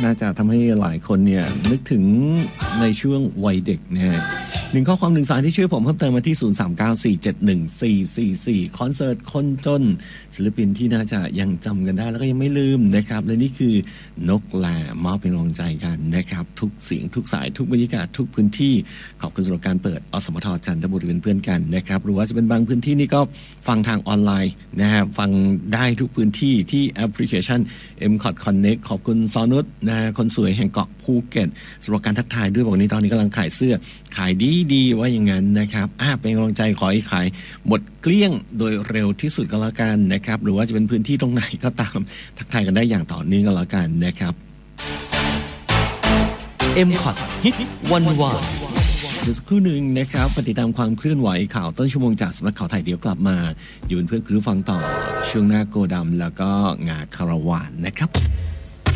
น่าจะทำให้หลายคนเนี่ยนึกถึงในช่วงวัยเด็กนะหนึ่งข้อความหนึ่งสายที่ช่วยผมเพิ่มเติมมาที่0394714444คอนเสิร์ตคนจนศิลปินที่น่าจะยังจำกันได้แล้วก็ยังไม่ลืมนะครับและนี่คือนกแลมอบเป็นกำลังใจกันนะครับทุกเสียงทุกสายทุกบรรยากาศทุกพื้นที่ขอบคุณสำหรับการเปิดอสมทจันทบุรีเป็นเพื่อนกันนะครับหรือว่าจะเป็นบางพื้นที่นี่ก็ฟังทางออนไลน์นะครับฟังได้ทุกพื้นที่ที่แอปพลิเคชัน MCOT Connect ขอบคุณซอนุชนะคนสวยแห่งเกาะภูเก็ตสำหรับการทักทายด้วยบอกนี้ตอนนี้กำลังขายเสื้อขายดีว่าอย่างนั้นนะครับเป็นกำลังใจขอให้ขายหมดเกลี้ยงโดยเร็วที่สุดก็แล้วกันนะครับหรือว่าจะเป็นพื้นที่ตรงไหนก็ตามทักทายกันได้อย่างต่อเนื่องก็แล้วกันนะครับ MCOT ฮิตวันวานเดี๋ยวสักครู่หนึ่งนะครับปฏิตามความเคลื่อนไหวข่าวต้นชั่วโมงจากสำนักข่าวไทยเดี๋ยวกลับมาอยู่เป็นเพื่อนคุณผู้ฟังต่อช่วงหน้าโกดำแล้วก็งาคาราวานนะครับ